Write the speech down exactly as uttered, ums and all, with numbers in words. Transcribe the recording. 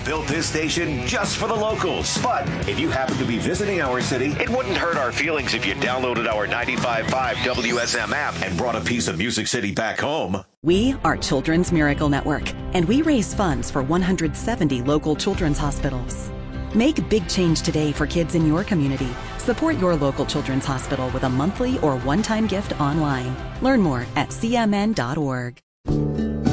built this station just for the locals. But if you happen to be visiting our city, it wouldn't hurt our feelings if you downloaded our ninety-five point five W S M app and brought a piece of Music City back home. We are Children's Miracle Network, and we raise funds for one hundred seventy local children's hospitals. Make big change today for kids in your community. Support your local children's hospital with a monthly or one-time gift online. Learn more at C M N dot org.